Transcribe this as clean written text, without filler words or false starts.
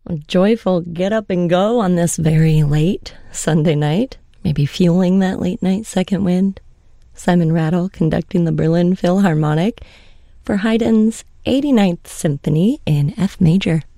A joyful get up and go on this very late Sunday night, maybe fueling that late night second wind. Simon Rattle conducting the Berlin Philharmonic for Haydn's 89th Symphony in F major.